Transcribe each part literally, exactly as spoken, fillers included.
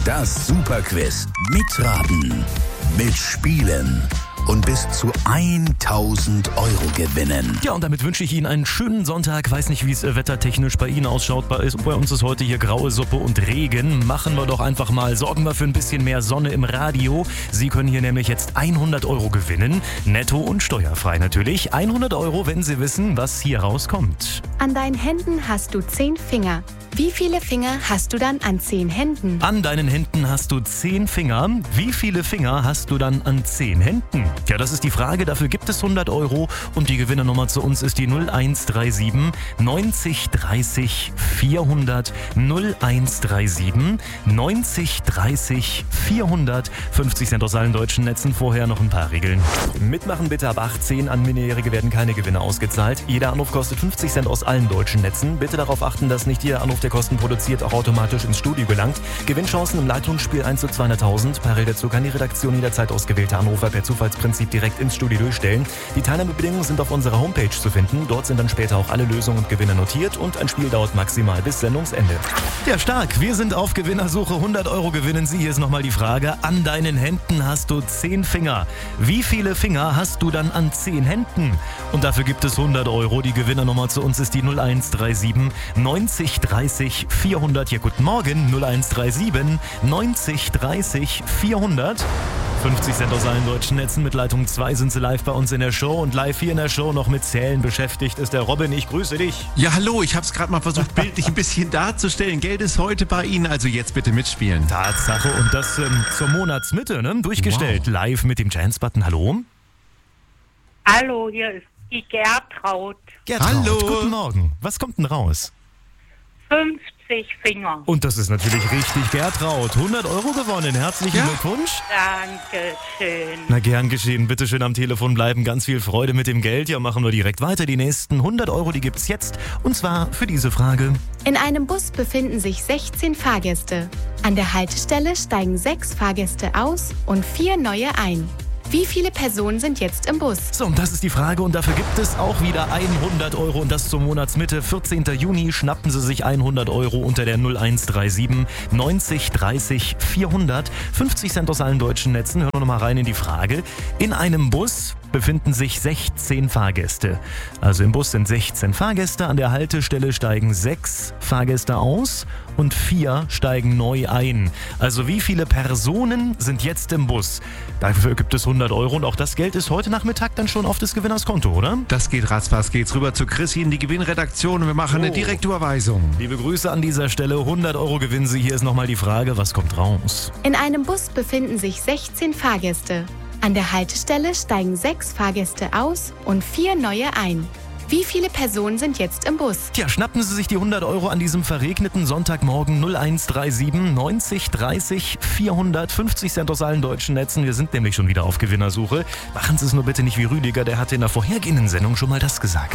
Das Superquiz. Mitraten, mitspielen und bis zu tausend Euro gewinnen. Ja, und damit wünsche ich Ihnen einen schönen Sonntag. Weiß nicht, wie es wettertechnisch bei Ihnen ausschaut. Bei uns ist heute hier graue Suppe und Regen. Machen wir doch einfach mal, sorgen wir für ein bisschen mehr Sonne im Radio. Sie können hier nämlich jetzt hundert Euro gewinnen. Netto und steuerfrei natürlich. hundert Euro, wenn Sie wissen, was hier rauskommt. An deinen Händen hast du zehn Finger. Wie viele Finger hast du dann an zehn Händen? An deinen Händen hast du zehn Finger. Wie viele Finger hast du dann an zehn Händen? Ja, das ist die Frage. Dafür gibt es hundert Euro. Und die Gewinnernummer zu uns ist die null eins drei sieben neunzig dreißig vierhundert. null eins drei sieben neunzig dreißig vierhundert. fünfzig Cent aus allen deutschen Netzen. Vorher noch ein paar Regeln. Mitmachen bitte ab achtzehn. An Minderjährige werden keine Gewinne ausgezahlt. Jeder Anruf kostet fünfzig Cent aus allen deutschen Netzen. Bitte darauf achten, dass nicht jeder Anruf, der Kosten produziert, auch automatisch ins Studio gelangt. Gewinnchancen im Leitungsspiel eins zu zweihunderttausend. Parallel dazu kann die Redaktion jederzeit ausgewählte Anrufer per Zufallsprinzip direkt ins Studio durchstellen. Die Teilnahmebedingungen sind auf unserer Homepage zu finden. Dort sind dann später auch alle Lösungen und Gewinne notiert und ein Spiel dauert maximal bis Sendungsende. Ja, stark. Wir sind auf Gewinnersuche. hundert Euro gewinnen Sie. Hier ist nochmal die Frage. An deinen Händen hast du zehn Finger. Wie viele Finger hast du dann an zehn Händen? Und dafür gibt es hundert Euro. Die Gewinnernummer zu uns ist die null eins drei sieben neunzig dreißig vierhundert. Ja, guten Morgen. null eins drei sieben neunzig dreißig vierhundert. fünfzig Cent aus allen deutschen Netzen. Mit Leitung zwei sind sie live bei uns in der Show. Und live hier in der Show noch mit Zählen beschäftigt ist der Robin. Ich grüße dich. Ja, hallo. Ich habe es gerade mal versucht, bildlich ein bisschen darzustellen. Geld ist heute bei Ihnen, also jetzt bitte mitspielen. Tatsache. Und das ähm, zur Monatsmitte, ne? Durchgestellt. Wow. Live mit dem Chance-Button. Hallo? Hallo, hier ist die Gertraud. Gertraud, hallo. Guten Morgen. Was kommt denn raus? fünfzig Finger. Und das ist natürlich richtig, Gertraud. hundert Euro gewonnen. Herzlichen ja. Glückwunsch. Dankeschön. Na, gern geschehen. Bitte schön am Telefon bleiben. Ganz viel Freude mit dem Geld. Ja, machen wir direkt weiter. Die nächsten hundert Euro, die gibt's jetzt. Und zwar für diese Frage. In einem Bus befinden sich sechzehn Fahrgäste. An der Haltestelle steigen sechs Fahrgäste aus und vier neue ein. Wie viele Personen sind jetzt im Bus? So, und das ist die Frage und dafür gibt es auch wieder hundert Euro und das zur Monatsmitte. vierzehnten Juni schnappen Sie sich hundert Euro unter der null eins drei sieben neunzig dreißig vierhundert. fünfzig Cent aus allen deutschen Netzen. Hören wir nochmal rein in die Frage. In einem Bus befinden sich sechzehn Fahrgäste. Also im Bus sind sechzehn Fahrgäste. An der Haltestelle steigen sechs Fahrgäste aus und vier steigen neu ein. Also wie viele Personen sind jetzt im Bus? Dafür gibt es hundert Euro und auch das Geld ist heute Nachmittag dann schon auf des Gewinners Konto, oder? Das geht ratzfatz. Geht's rüber zu Chrissy in die Gewinnredaktion und wir machen oh. eine Direktüberweisung. Liebe Grüße an dieser Stelle. hundert Euro gewinnen Sie. Hier ist nochmal die Frage, was kommt raus? In einem Bus befinden sich sechzehn Fahrgäste. An der Haltestelle steigen sechs Fahrgäste aus und vier neue ein. Wie viele Personen sind jetzt im Bus? Tja, schnappen Sie sich die hundert Euro an diesem verregneten Sonntagmorgen. null eins drei sieben neunzig dreißig vierhundert. fünfzig Cent aus allen deutschen Netzen. Wir sind nämlich schon wieder auf Gewinnersuche. Machen Sie es nur bitte nicht wie Rüdiger, der hatte in der vorhergehenden Sendung schon mal das gesagt.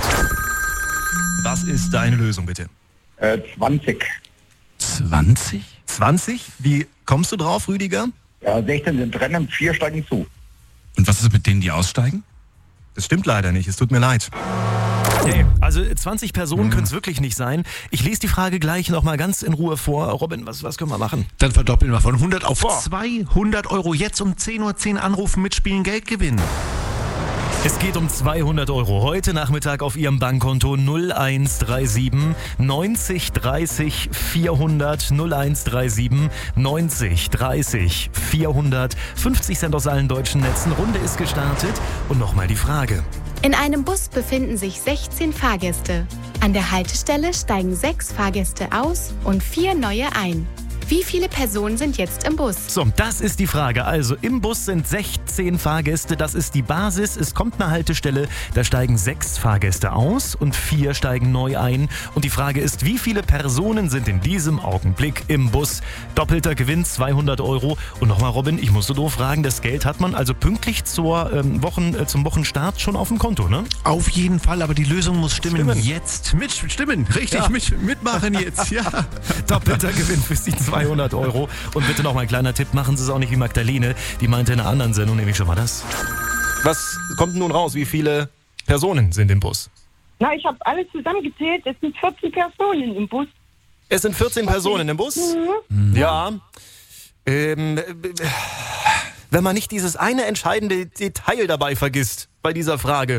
Was ist deine Lösung, bitte? Äh, zwanzig. zwanzig? zwanzig? Wie kommst du drauf, Rüdiger? Ja, sechzehn sind drin und vier steigen zu. Und was ist mit denen, die aussteigen? Das stimmt leider nicht, es tut mir leid. Okay, also zwanzig Personen mhm. können es wirklich nicht sein. Ich lese die Frage gleich nochmal ganz in Ruhe vor. Robin, was, was können wir machen? Dann verdoppeln wir von hundert auf Boah. zweihundert Euro. Jetzt um zehn Uhr zehn anrufen, mitspielen, Geld gewinnen. Es geht um zweihundert Euro. Heute Nachmittag auf Ihrem Bankkonto null eins drei sieben neunzig dreißig vierhundert. null eins drei sieben neunzig dreißig vierhundert. fünfzig Cent aus allen deutschen Netzen. Runde ist gestartet. Und nochmal die Frage. In einem Bus befinden sich sechzehn Fahrgäste. An der Haltestelle steigen sechs Fahrgäste aus und vier neue ein. Wie viele Personen sind jetzt im Bus? So, das ist die Frage. Also im Bus sind sechzehn Fahrgäste, das ist die Basis. Es kommt eine Haltestelle, da steigen sechs Fahrgäste aus und vier steigen neu ein. Und die Frage ist, wie viele Personen sind in diesem Augenblick im Bus? Doppelter Gewinn, zweihundert Euro. Und nochmal, Robin, ich muss so doof fragen, das Geld hat man also pünktlich zur, ähm, Wochen, äh, zum Wochenstart schon auf dem Konto, ne? Auf jeden Fall, aber die Lösung muss stimmen. Stimmen. Jetzt. Mit, stimmen, richtig, ja. mit, mitmachen jetzt, ja. Doppelter Gewinn für Sie, zweihundert Euro. Und bitte noch mal ein kleiner Tipp, machen Sie es auch nicht wie Magdalene. Die meinte in einer anderen Sendung nämlich schon mal das. Was kommt nun raus? Wie viele Personen sind im Bus? Na, ich habe alles zusammengezählt. Es sind vierzehn Personen im Bus. Es sind vierzehn Personen im Bus? Mhm. Ja. Ähm, wenn man nicht dieses eine entscheidende Detail dabei vergisst bei dieser Frage.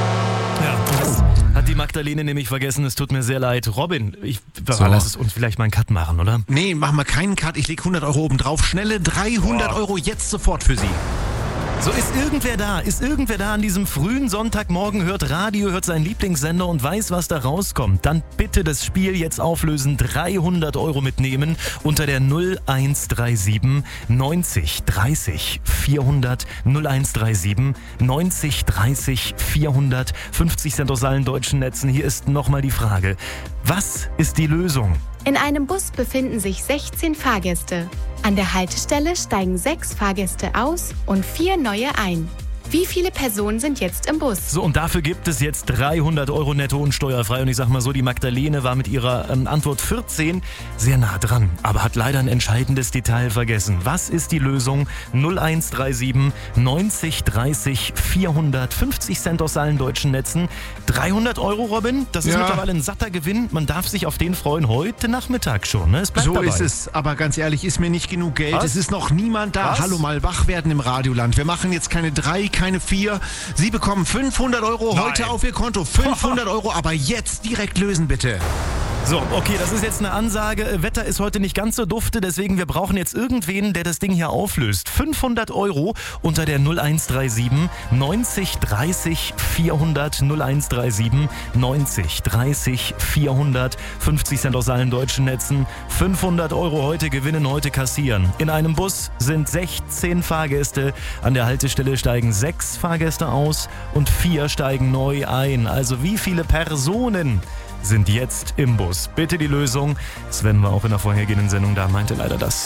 Ja, das hat die Magdalene nämlich vergessen. Es tut mir sehr leid. Robin, ich So. lass es uns vielleicht mal einen Cut machen, oder? Nee, machen wir keinen Cut. Ich leg hundert Euro oben drauf. Schnelle dreihundert Euro jetzt sofort für Sie. So, ist irgendwer da? Ist irgendwer da an diesem frühen Sonntagmorgen, hört Radio, hört seinen Lieblingssender und weiß, was da rauskommt? Dann bitte das Spiel jetzt auflösen, dreihundert Euro mitnehmen unter der null eins drei sieben neunzig dreißig vierhundert null eins drei sieben neunzig dreißig vierhundert fünfzig Cent aus allen deutschen Netzen. Hier ist nochmal die Frage, was ist die Lösung? In einem Bus befinden sich sechzehn Fahrgäste. An der Haltestelle steigen sechs Fahrgäste aus und vier neue ein. Wie viele Personen sind jetzt im Bus? So, und dafür gibt es jetzt dreihundert Euro netto und steuerfrei. Und ich sag mal so, die Magdalene war mit ihrer ähm, Antwort vierzehn sehr nah dran, aber hat leider ein entscheidendes Detail vergessen. Was ist die Lösung? null eins drei sieben neunzig dreißig vierhundert fünfzig Cent aus allen deutschen Netzen. dreihundert Euro, Robin, das ist Ja. mittlerweile ein satter Gewinn. Man darf sich auf den freuen heute Nachmittag schon. Ne? Es bleibt So dabei. ist es, aber ganz ehrlich, ist mir nicht genug Geld. Was? Es ist noch niemand da. Was? Hallo, mal wach werden im Radioland. Wir machen jetzt keine drei, keine vier. Sie bekommen fünfhundert Euro Nein. heute auf Ihr Konto. fünfhundert Euro, aber jetzt direkt lösen, bitte. So, okay, das ist jetzt eine Ansage. Wetter ist heute nicht ganz so dufte, deswegen wir brauchen jetzt irgendwen, der das Ding hier auflöst. fünfhundert Euro unter der null eins drei sieben neunzig dreißig vierhundert null eins drei sieben neunzig dreißig vierhundert fünfzig Cent aus allen deutschen Netzen. fünfhundert Euro heute gewinnen, heute kassieren. In einem Bus sind sechzehn Fahrgäste. An der Haltestelle steigen sechs Fahrgäste aus und vier steigen neu ein. Also wie viele Personen sind jetzt im Bus? Bitte die Lösung. Sven war auch in der vorhergehenden Sendung da, meinte leider das.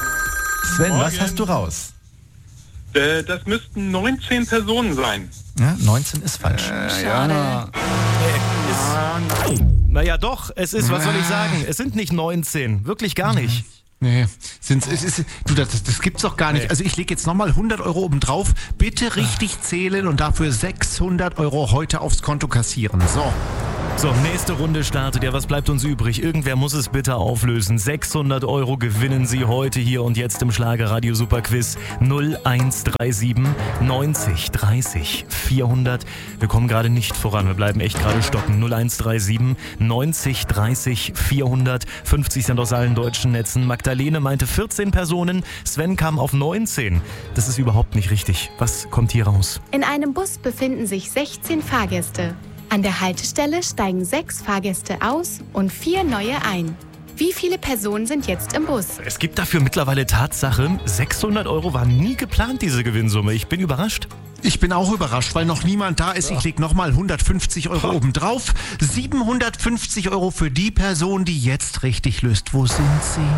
Sven, was Morgen. hast du raus? Äh, das müssten neunzehn Personen sein. Ja, neunzehn ist falsch. Schade. Naja doch, es ist, was soll ich sagen, es sind nicht neunzehn, wirklich gar nicht. Nee, sind's, es ist, du, das, das gibt's doch gar nicht. Nee. Also ich lege jetzt nochmal hundert Euro oben drauf. Bitte richtig zählen und dafür sechshundert Euro heute aufs Konto kassieren. So. So, nächste Runde startet. Ja, was bleibt uns übrig? Irgendwer muss es bitte auflösen. sechshundert Euro gewinnen Sie heute hier und jetzt im Schlagerradio Superquiz null eins drei sieben neunzig dreißig vierhundert. Wir kommen gerade nicht voran, wir bleiben echt gerade stocken. null eins drei sieben neunzig dreißig vierhundert fünfzig Cent aus allen deutschen Netzen. Magdalene meinte vierzehn Personen, Sven kam auf neunzehn. Das ist überhaupt nicht richtig. Was kommt hier raus? In einem Bus befinden sich sechzehn Fahrgäste. An der Haltestelle steigen sechs Fahrgäste aus und vier neue ein. Wie viele Personen sind jetzt im Bus? Es gibt dafür mittlerweile Tatsache, sechshundert Euro war nie geplant, diese Gewinnsumme. Ich bin überrascht. Ich bin auch überrascht, weil noch niemand da ist. Ich lege nochmal hundertfünfzig Euro oben drauf. siebenhundertfünfzig Euro für die Person, die jetzt richtig löst. Wo sind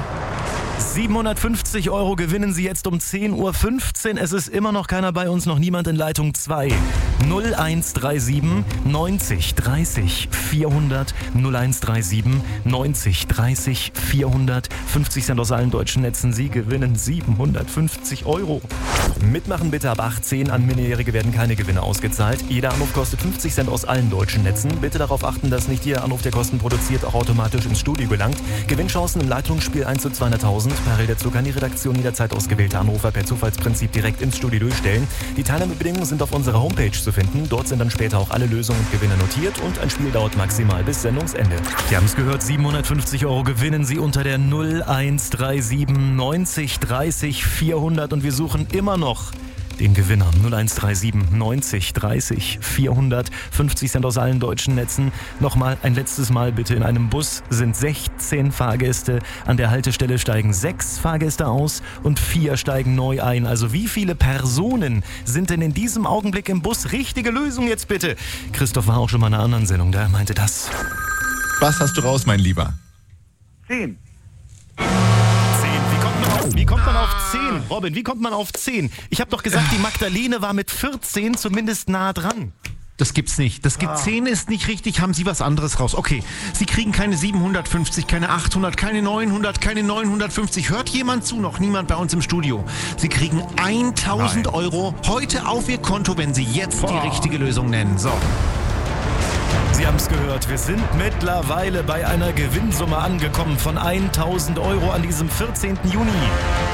sie? siebenhundertfünfzig Euro gewinnen Sie jetzt um zehn Uhr fünfzehn. Es ist immer noch keiner bei uns, noch niemand in Leitung zwei. null eins drei sieben neunzig dreißig vierhundert null eins drei sieben neunzig dreißig vierhundert fünfzig Cent aus allen deutschen Netzen. Sie gewinnen siebenhundertfünfzig Euro. Mitmachen bitte ab achtzehn. An Minderjährige werden keine Gewinne ausgezahlt. Jeder Anruf kostet fünfzig Cent aus allen deutschen Netzen. Bitte darauf achten, dass nicht jeder Anruf, der Kosten produziert, auch automatisch ins Studio gelangt. Gewinnchancen im Leitungsspiel eins zu zweihunderttausend. Parallel dazu kann die Redaktion jederzeit ausgewählte Anrufer per Zufallsprinzip direkt ins Studio durchstellen. Die Teilnahmebedingungen sind auf unserer Homepage zu finden. Dort sind dann später auch alle Lösungen und Gewinne notiert und ein Spiel dauert maximal bis Sendungsende. Sie haben es gehört, siebenhundertfünfzig Euro gewinnen Sie unter der null eins drei sieben neunzig dreißig vierhundert und wir suchen immer noch den Gewinner. null eins drei sieben neunzig dreißig vierhundert fünfzig Cent aus allen deutschen Netzen. Nochmal ein letztes Mal bitte. In einem Bus sind sechzehn Fahrgäste. An der Haltestelle steigen sechs Fahrgäste aus und vier steigen neu ein. Also wie viele Personen sind denn in diesem Augenblick im Bus? Richtige Lösung jetzt bitte. Christoph war auch schon mal in einer anderen Sendung, der meinte das. Was hast du raus, mein Lieber? Zehn. Wie kommt man auf zehn? Robin, wie kommt man auf zehn? Ich habe doch gesagt, die Magdalene war mit vierzehn zumindest nah dran. Das gibt's nicht. Das gibt zehn ist nicht richtig. Haben Sie was anderes raus? Okay, Sie kriegen keine siebenhundertfünfzig, keine achthundert, keine neunhundert, keine neunhundertfünfzig. Hört jemand zu? Noch niemand bei uns im Studio. Sie kriegen tausend Euro heute auf Ihr Konto, wenn Sie jetzt die richtige Lösung nennen. So. Sie haben es gehört, wir sind mittlerweile bei einer Gewinnsumme angekommen von tausend Euro an diesem vierzehnten Juni.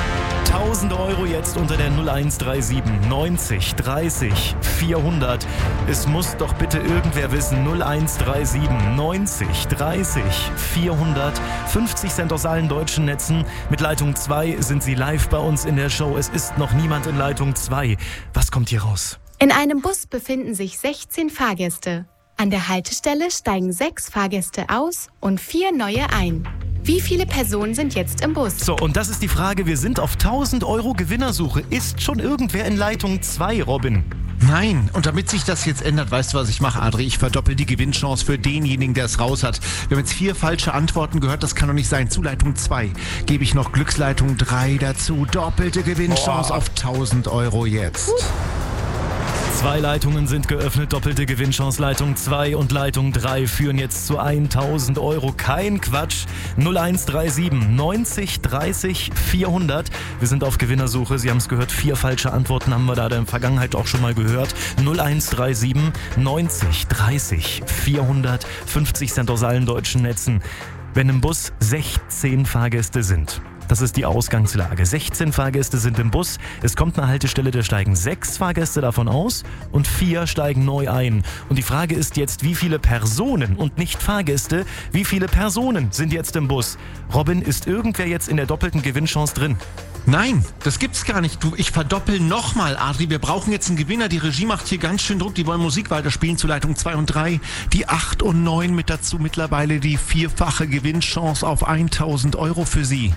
tausend Euro jetzt unter der null eins drei sieben neunzig dreißig vierhundert. Es muss doch bitte irgendwer wissen. null eins drei sieben neunzig dreißig vierhundert. fünfzig Cent aus allen deutschen Netzen. Mit Leitung zwei sind Sie live bei uns in der Show. Es ist noch niemand in Leitung zwei. Was kommt hier raus? In einem Bus befinden sich sechzehn Fahrgäste. An der Haltestelle steigen sechs Fahrgäste aus und vier neue ein. Wie viele Personen sind jetzt im Bus? So, und das ist die Frage. Wir sind auf tausend Euro Gewinnersuche. Ist schon irgendwer in Leitung zwei, Robin? Nein, und damit sich das jetzt ändert, weißt du, was ich mache, Adri? Ich verdoppel die Gewinnchance für denjenigen, der es raus hat. Wir haben jetzt vier falsche Antworten gehört, das kann doch nicht sein. Zu Leitung zwei gebe ich noch Glücksleitung drei dazu. Doppelte Gewinnchance Boah. auf tausend Euro jetzt. Uh. Zwei Leitungen sind geöffnet, doppelte Gewinnchance. Leitung zwei und Leitung drei führen jetzt zu tausend Euro. Kein Quatsch. null eins drei sieben neunzig dreißig vierhundert. Wir sind auf Gewinnersuche. Sie haben es gehört, vier falsche Antworten haben wir da in der Vergangenheit auch schon mal gehört. null eins drei sieben neunzig dreißig vierhundert. fünfzig Cent aus allen deutschen Netzen. Wenn im Bus sechzehn Fahrgäste sind. Das ist die Ausgangslage. sechzehn Fahrgäste sind im Bus. Es kommt eine Haltestelle, da steigen sechs Fahrgäste davon aus und vier steigen neu ein. Und die Frage ist jetzt, wie viele Personen und nicht Fahrgäste, wie viele Personen sind jetzt im Bus? Robin, ist irgendwer jetzt in der doppelten Gewinnchance drin? Nein, das gibt's gar nicht. Du, ich verdoppel nochmal, Adri. Wir brauchen jetzt einen Gewinner. Die Regie macht hier ganz schön Druck. Die wollen Musik weiterspielen zu Leitung zwei und drei. Die acht und neun mit dazu mittlerweile die vierfache Gewinnchance auf tausend Euro für Sie.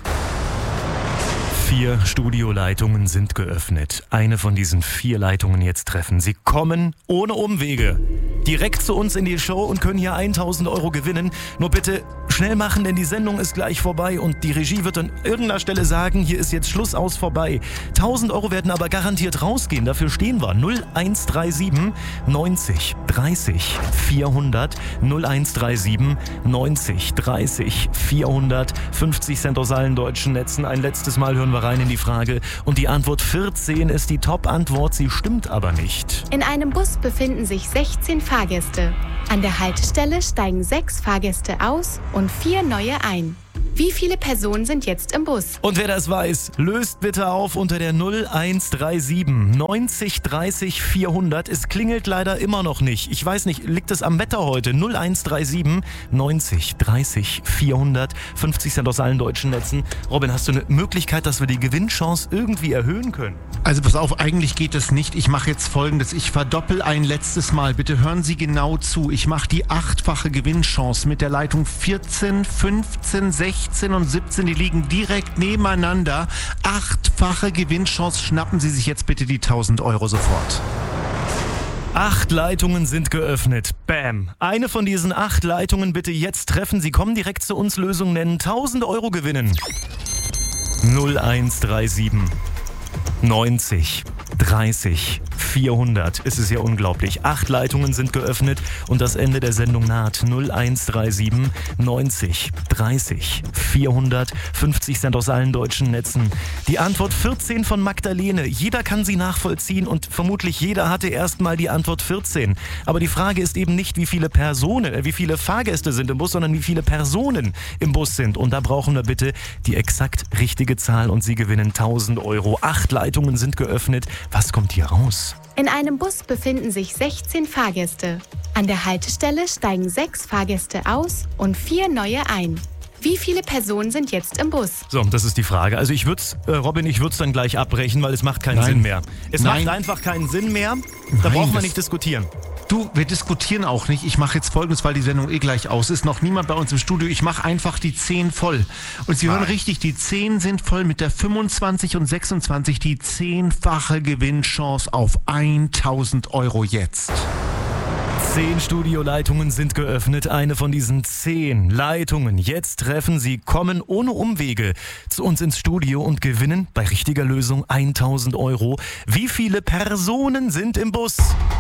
Vier Studioleitungen sind geöffnet. Eine von diesen vier Leitungen jetzt treffen. Sie kommen ohne Umwege direkt zu uns in die Show und können hier tausend Euro gewinnen. Nur bitte schnell machen, denn die Sendung ist gleich vorbei und die Regie wird an irgendeiner Stelle sagen, hier ist jetzt Schluss, aus, vorbei. tausend Euro werden aber garantiert rausgehen. Dafür stehen wir. null eins drei sieben neunzig dreißig vierhundert. null eins drei sieben neunzig dreißig vierhundert. fünfzig Cent aus allen deutschen Netzen. Ein letztes Mal hören wir rein in die Frage. Und die Antwort vierzehn ist die Top-Antwort. Sie stimmt aber nicht. In einem Bus befinden sich sechzehn Fahrgäste. An der Haltestelle steigen sechs Fahrgäste aus und vier neue ein. Wie viele Personen sind jetzt im Bus? Und wer das weiß, löst bitte auf unter der null eins drei sieben neunzig dreißig vierhundert. Es klingelt leider immer noch nicht. Ich weiß nicht, liegt es am Wetter heute? null eins drei sieben neunzig dreißig vierhundert. fünfzig Cent aus allen deutschen Netzen. Robin, hast du eine Möglichkeit, dass wir die Gewinnchance irgendwie erhöhen können? Also pass auf, eigentlich geht es nicht. Ich mache jetzt Folgendes. Ich verdoppel ein letztes Mal. Bitte hören Sie genau zu. Ich mache die achtfache Gewinnchance mit der Leitung vierzehn, fünfzehn, sechzehn und siebzehn. Die liegen direkt nebeneinander. Achtfache Gewinnchance. Schnappen Sie sich jetzt bitte die tausend Euro sofort. Acht Leitungen sind geöffnet. Bam. Eine von diesen acht Leitungen bitte jetzt treffen. Sie kommen direkt zu uns, Lösung nennen. tausend Euro gewinnen. null eins drei sieben neunzig dreißig vierhundert. Es ist ja unglaublich. Acht Leitungen sind geöffnet und das Ende der Sendung naht. null eins drei sieben neunzig dreißig vierhundert. fünfzig Cent aus allen deutschen Netzen. Die Antwort vierzehn von Magdalene. Jeder kann sie nachvollziehen und vermutlich jeder hatte erstmal die Antwort vierzehn. Aber die Frage ist eben nicht, wie viele Personen, äh, wie viele Fahrgäste sind im Bus, sondern wie viele Personen im Bus sind. Und da brauchen wir bitte die exakt richtige Zahl und Sie gewinnen tausend Euro. Acht Leitungen sind geöffnet. Was kommt hier raus? In einem Bus befinden sich sechzehn Fahrgäste. An der Haltestelle steigen sechs Fahrgäste aus und vier neue ein. Wie viele Personen sind jetzt im Bus? So, das ist die Frage. Also ich würde äh, Robin, ich würde es dann gleich abbrechen, weil es macht keinen Nein. Sinn mehr. Es Nein. macht einfach keinen Sinn mehr. Da Nein, brauchen wir das- nicht diskutieren. Du, wir diskutieren auch nicht. Ich mache jetzt Folgendes, weil die Sendung eh gleich aus ist. Noch niemand bei uns im Studio. Ich mache einfach die zehn voll. Und Sie hören richtig, die zehn sind voll mit der fünfundzwanzig und sechsundzwanzig. Die zehnfache Gewinnchance auf tausend Euro jetzt. Zehn Studioleitungen sind geöffnet. Eine von diesen zehn Leitungen jetzt treffen. Sie kommen ohne Umwege zu uns ins Studio und gewinnen bei richtiger Lösung tausend Euro. Wie viele Personen sind im Bus?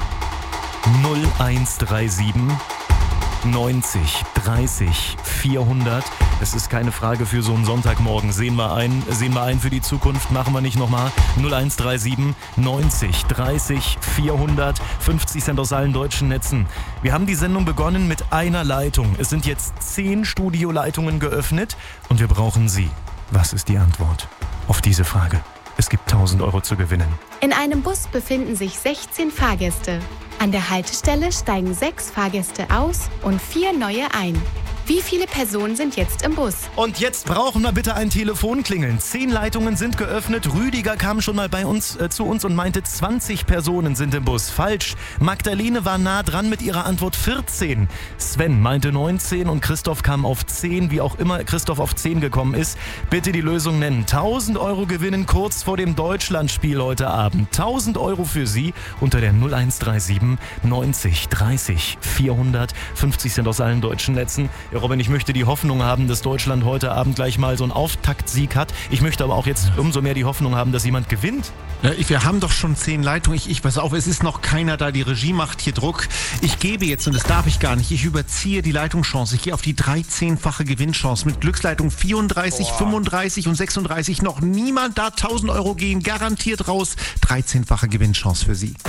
null eins drei sieben neunzig dreißig vierhundert. Es ist keine Frage für so einen Sonntagmorgen. Sehen wir ein, sehen wir ein für die Zukunft. Machen wir nicht nochmal. null eins drei sieben neunzig dreißig vierhundert. fünfzig Cent aus allen deutschen Netzen. Wir haben die Sendung begonnen mit einer Leitung. Es sind jetzt zehn Studioleitungen geöffnet und wir brauchen Sie. Was ist die Antwort auf diese Frage? Es gibt tausend Euro zu gewinnen. In einem Bus befinden sich sechzehn Fahrgäste. An der Haltestelle steigen sechs Fahrgäste aus und vier neue ein. Wie viele Personen sind jetzt im Bus? Und jetzt brauchen wir bitte ein Telefonklingeln. Zehn Leitungen sind geöffnet. Rüdiger kam schon mal bei uns äh, zu uns und meinte, zwanzig Personen sind im Bus. Falsch. Magdalene war nah dran mit ihrer Antwort vierzehn. Sven meinte neunzehn und Christoph kam auf zehn. Wie auch immer Christoph auf zehn gekommen ist, bitte die Lösung nennen. tausend Euro gewinnen kurz vor dem Deutschlandspiel heute Abend. tausend Euro für Sie unter der null eins drei sieben neunzig dreißig vierhundert. fünfzig Cent aus allen deutschen Netzen. Robin, ich möchte die Hoffnung haben, dass Deutschland heute Abend gleich mal so einen Auftaktsieg hat. Ich möchte aber auch jetzt umso mehr die Hoffnung haben, dass jemand gewinnt. Ja, wir haben doch schon zehn Leitungen. Ich, ich pass auf, es ist noch keiner da. Die Regie macht hier Druck. Ich gebe jetzt, und das darf ich gar nicht, ich überziehe die Leitungschance. Ich gehe auf die dreizehnfache Gewinnchance mit Glücksleitung vierunddreißig, Boah. fünfunddreißig und sechsunddreißig. Noch niemand da. tausend Euro gehen garantiert raus. dreizehnfache Gewinnchance für Sie.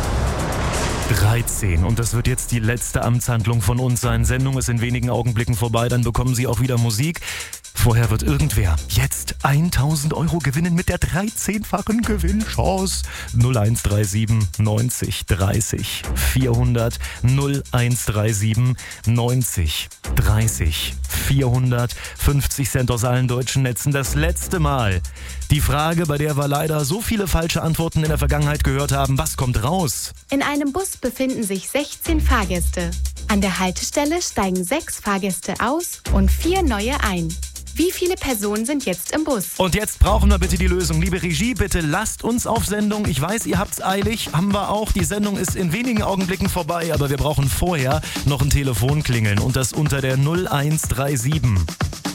dreizehn. Und das wird jetzt die letzte Amtshandlung von uns sein. Sendung ist in wenigen Augenblicken vorbei, dann bekommen Sie auch wieder Musik. Vorher wird irgendwer jetzt tausend Euro gewinnen mit der dreizehnfachen Gewinnchance. null eins drei sieben neunzig dreißig vierhundert. null eins drei sieben neunzig dreißig vierhundert. fünfzig Cent aus allen deutschen Netzen. Das letzte Mal. Die Frage, bei der wir leider so viele falsche Antworten in der Vergangenheit gehört haben. Was kommt raus? In einem Bus befinden sich sechzehn Fahrgäste. An der Haltestelle steigen sechs Fahrgäste aus und vier neue ein. Wie viele Personen sind jetzt im Bus? Und jetzt brauchen wir bitte die Lösung. Liebe Regie, bitte lasst uns auf Sendung. Ich weiß, ihr habt's eilig. Haben wir auch. Die Sendung ist in wenigen Augenblicken vorbei, aber wir brauchen vorher noch ein Telefonklingeln. Und das unter der null eins drei sieben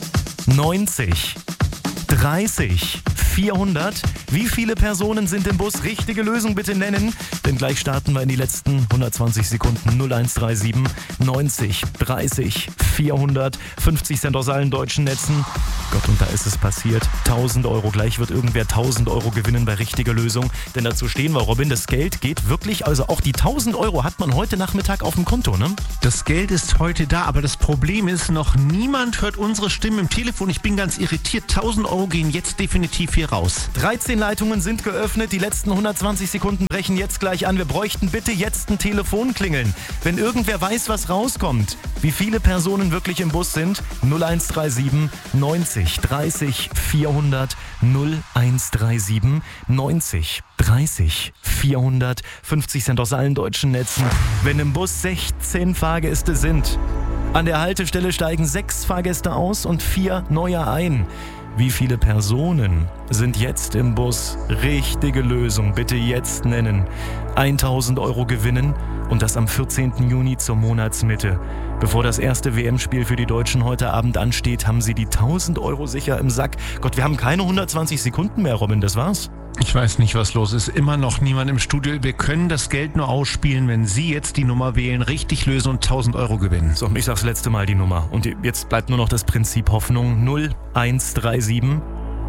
neunzig dreißig vierhundert. Wie viele Personen sind im Bus? Richtige Lösung bitte nennen, denn gleich starten wir in die letzten hundertzwanzig Sekunden. null eins drei sieben neunzig dreißig vierhundert. fünfzig Cent aus allen deutschen Netzen. Gott, und da ist es passiert. tausend Euro. Gleich wird irgendwer tausend Euro gewinnen bei richtiger Lösung. Denn dazu stehen wir, Robin. Das Geld geht wirklich, also auch die tausend Euro hat man heute Nachmittag auf dem Konto, ne? Das Geld ist heute da, aber das Problem ist, noch niemand hört unsere Stimmen im Telefon. Ich bin ganz irritiert. tausend Euro gehen jetzt definitiv hier raus. dreizehn Leitungen sind geöffnet. Die letzten hundertzwanzig Sekunden brechen jetzt gleich an. Wir bräuchten bitte jetzt ein Telefonklingeln. Wenn irgendwer weiß, was rauskommt, wie viele Personen wirklich im Bus sind, null eins drei sieben neunzig dreißig vierhundert. null eins drei sieben neunzig dreißig vierhundert. fünfzig Cent aus allen deutschen Netzen. Wenn im Bus sechzehn Fahrgäste sind, an der Haltestelle steigen sechs Fahrgäste aus und vier neue ein. Wie viele Personen sind jetzt im Bus? Richtige Lösung, bitte jetzt nennen. tausend Euro gewinnen und das am vierzehnten Juni zur Monatsmitte. Bevor das erste W M-Spiel für die Deutschen heute Abend ansteht, haben sie die tausend Euro sicher im Sack. Gott, wir haben keine hundertzwanzig Sekunden mehr, Robin, das war's. Ich weiß nicht, was los ist. Immer noch niemand im Studio. Wir können das Geld nur ausspielen, wenn Sie jetzt die Nummer wählen, richtig lösen und tausend Euro gewinnen. So, ich sag's letzte Mal die Nummer. Und jetzt bleibt nur noch das Prinzip Hoffnung. null eins drei sieben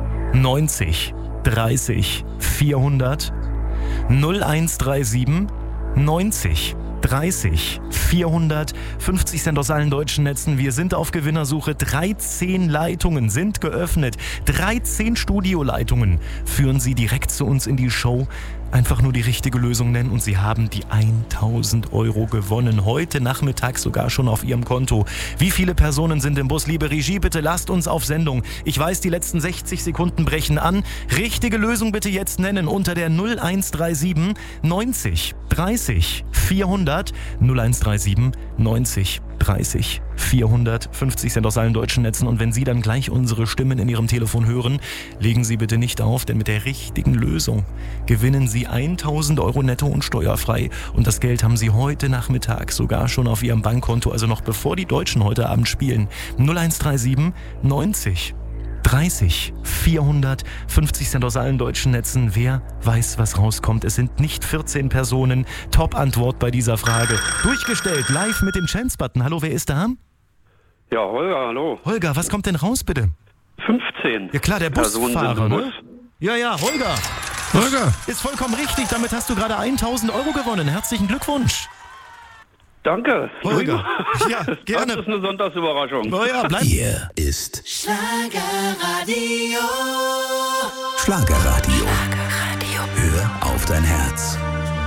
neunzig dreißig vierhundert. null eins drei sieben neunzig dreißig vierhundert. fünfzig Cent aus allen deutschen Netzen. Wir sind auf Gewinnersuche. dreizehn Leitungen sind geöffnet. dreizehn Studioleitungen führen Sie direkt zu uns in die Show. Einfach nur die richtige Lösung nennen und Sie haben die tausend Euro gewonnen. Heute Nachmittag sogar schon auf Ihrem Konto. Wie viele Personen sind im Bus? Liebe Regie, bitte lasst uns auf Sendung. Ich weiß, die letzten sechzig Sekunden brechen an. Richtige Lösung bitte jetzt nennen unter der null eins drei sieben neunzig dreißig vierhundert. null eins drei sieben neunzig dreißig vierhundert. fünfzig Cent aus allen deutschen Netzen. Und wenn Sie dann gleich unsere Stimmen in Ihrem Telefon hören, legen Sie bitte nicht auf, denn mit der richtigen Lösung gewinnen Sie tausend Euro netto und steuerfrei. Und das Geld haben Sie heute Nachmittag sogar schon auf Ihrem Bankkonto, also noch bevor die Deutschen heute Abend spielen. null eins drei sieben neunzig dreißig vierhundert. fünfzig Cent aus allen deutschen Netzen. Wer weiß, was rauskommt? Es sind nicht vierzehn Personen. Top-Antwort bei dieser Frage. Durchgestellt, live mit dem Chance-Button. Hallo, wer ist da? Ja, Holger, hallo. Holger, was kommt denn raus, bitte? fünfzehn. Ja klar, der Busfahrer, Bus. ne? Ja, ja, Holger. Holger. Ist vollkommen richtig, damit hast du gerade tausend Euro gewonnen. Herzlichen Glückwunsch. Danke. Holger. Ja, gerne. Das ist eine Sonntagsüberraschung. Oh ja, bleib. Hier ist Schlagerradio. Schlagerradio. Hör auf dein Herz.